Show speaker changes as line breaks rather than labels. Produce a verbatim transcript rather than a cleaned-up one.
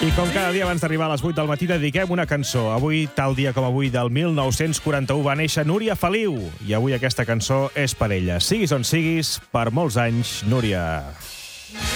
I com cada dia abans d'arribar a les vuit del matí dediquem una cançó. Avui, tal dia com avui, del mil nou-cents quaranta-u, va néixer Núria Feliu. I avui aquesta cançó és per ella. Siguis on siguis, per molts anys, Núria.